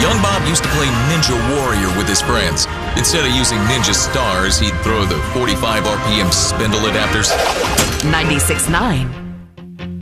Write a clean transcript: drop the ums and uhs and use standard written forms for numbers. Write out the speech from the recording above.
Young Bob used to play Ninja Warrior with his friends. Instead of using Ninja Stars, he'd throw the 45 RPM spindle adapters. 96.9